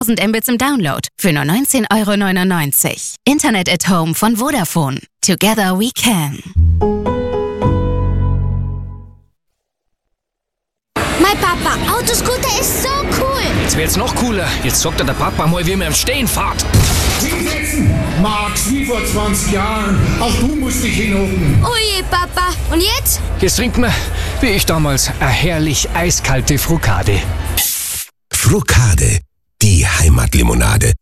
1000 Mbits im Download für nur 19,99 €. Internet at Home von Vodafone. Together we can. Mein Papa, Autoscooter ist so cool. Jetzt wird's noch cooler. Jetzt sagt der Papa mal, wie man im Stehen fährt. Hinsetzen, Max, wie vor 20 Jahren. Auch du musst dich hinhocken. Oje, Papa. Und jetzt? Jetzt trinken wir, wie ich damals, eine herrlich eiskalte Frucade. Frucade, die Heimatlimonade.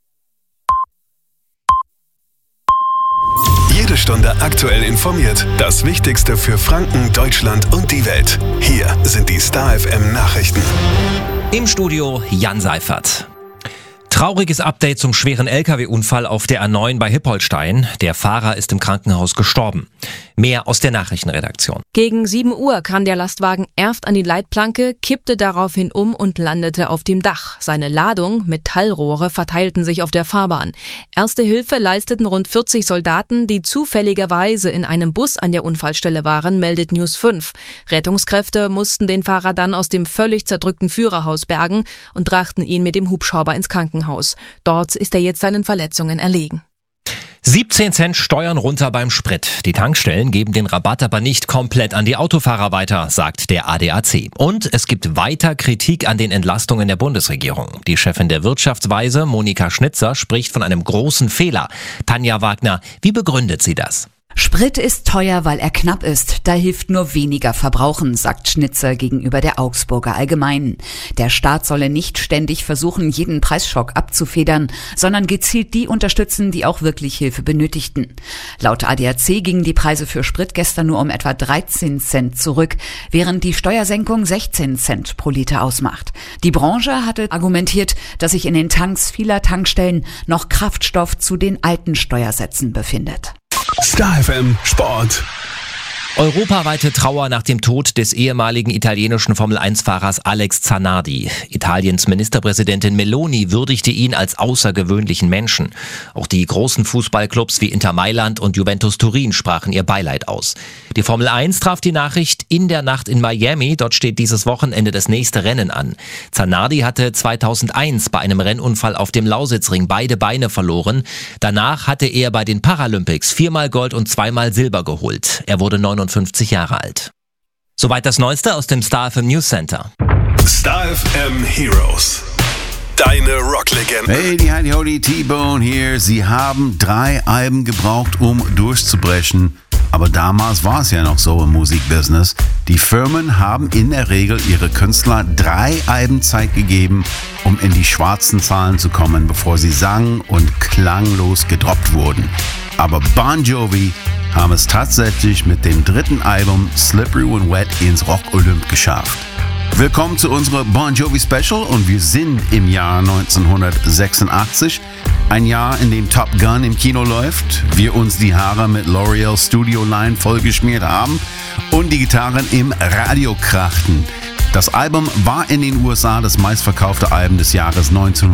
Jede Stunde aktuell informiert. Das Wichtigste für Franken, Deutschland und die Welt. Hier sind die Star FM Nachrichten. Im Studio Jan Seifert. Trauriges Update zum schweren LKW-Unfall auf der A9 bei Hippolstein. Der Fahrer ist im Krankenhaus gestorben. Mehr aus der Nachrichtenredaktion. Gegen 7 Uhr kam der Lastwagen erst an die Leitplanke, kippte daraufhin um und landete auf dem Dach. Seine Ladung, Metallrohre, verteilten sich auf der Fahrbahn. Erste Hilfe leisteten rund 40 Soldaten, die zufälligerweise in einem Bus an der Unfallstelle waren, meldet News 5. Rettungskräfte mussten den Fahrer dann aus dem völlig zerdrückten Führerhaus bergen und brachten ihn mit dem Hubschrauber ins Krankenhaus. Dort ist er jetzt seinen Verletzungen erlegen. 17 Cent Steuern runter beim Sprit. Die Tankstellen geben den Rabatt aber nicht komplett an die Autofahrer weiter, sagt der ADAC. Und es gibt weiter Kritik an den Entlastungen der Bundesregierung. Die Chefin der Wirtschaftsweise, Monika Schnitzer, spricht von einem großen Fehler. Tanja Wagner, wie begründet sie das? Sprit ist teuer, weil er knapp ist. Da hilft nur weniger verbrauchen, sagt Schnitzer gegenüber der Augsburger Allgemeinen. Der Staat solle nicht ständig versuchen, jeden Preisschock abzufedern, sondern gezielt die unterstützen, die auch wirklich Hilfe benötigten. Laut ADAC gingen die Preise für Sprit gestern nur um etwa 13 Cent zurück, während die Steuersenkung 16 Cent pro Liter ausmacht. Die Branche hatte argumentiert, dass sich in den Tanks vieler Tankstellen noch Kraftstoff zu den alten Steuersätzen befindet. Star FM Sport. Europaweite Trauer nach dem Tod des ehemaligen italienischen Formel-1-Fahrers Alex Zanardi. Italiens Ministerpräsidentin Meloni würdigte ihn als außergewöhnlichen Menschen. Auch die großen Fußballclubs wie Inter Mailand und Juventus Turin sprachen ihr Beileid aus. Die Formel 1 traf die Nachricht in der Nacht in Miami. Dort steht dieses Wochenende das nächste Rennen an. Zanardi hatte 2001 bei einem Rennunfall auf dem Lausitzring beide Beine verloren. Danach hatte er bei den Paralympics 4-mal Gold und 2-mal Silber geholt. Er wurde 59 Jahre alt. Soweit das Neueste aus dem Star FM News Center. Star FM Heroes. Deine Rocklegende. Hey, die Heidi Hody, T-Bone hier. Sie haben 3 Alben gebraucht, um durchzubrechen. Aber damals war es ja noch so im Musikbusiness. Die Firmen haben in der Regel ihre Künstler 3 Alben Zeit gegeben, um in die schwarzen Zahlen zu kommen, bevor sie sang- und klanglos gedroppt wurden. Aber Bon Jovi haben es tatsächlich mit dem 3. Album Slippery When Wet ins Rock-Olymp geschafft. Willkommen zu unserem Bon Jovi Special und wir sind im Jahr 1986. Ein Jahr, in dem Top Gun im Kino läuft, wir uns die Haare mit L'Oreal Studio Line vollgeschmiert haben und die Gitarren im Radio krachten. Das Album war in den USA das meistverkaufte Album des Jahres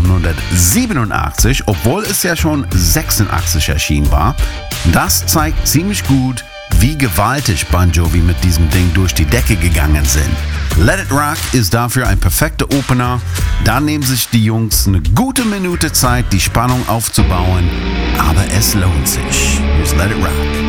1987, obwohl es ja schon 86 erschienen war. Das zeigt ziemlich gut, wie gewaltig Bon Jovi mit diesem Ding durch die Decke gegangen sind. Let It Rock ist dafür ein perfekter Opener. Da nehmen sich die Jungs eine gute Minute Zeit, die Spannung aufzubauen. Aber es lohnt sich. Here's Let It Rock.